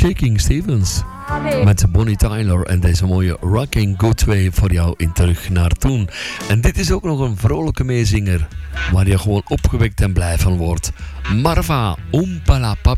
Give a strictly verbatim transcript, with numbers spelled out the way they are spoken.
Shaking Stevens met Bonnie Tyler en deze mooie Rocking Good Way voor jou in Terug naar Toen. En dit is ook nog een vrolijke meezinger waar je gewoon opgewekt en blij van wordt. Marva Ompala